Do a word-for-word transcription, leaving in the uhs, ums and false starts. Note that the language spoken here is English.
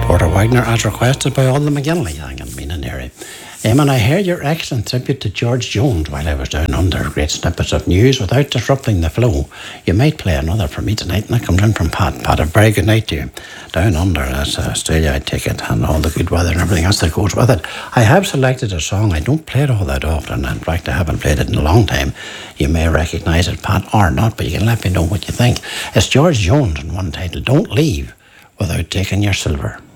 Porter Wagner, as requested by all the McGinley Young and Mina Neary. Um, and I heard your excellent tribute to George Jones while I was down under. Great snippets of news without disrupting the flow. You might play another for me tonight, and that comes in from Pat. Pat, a very good night to you. Down under, as Australia, I take it, and all the good weather and everything else that goes with it. I have selected a song. I don't play it all that often. In fact, I haven't played it in a long time. You may recognise it, Pat, or not, but you can let me know what you think. It's George Jones in one title, Don't Leave Without Taking Your Silver.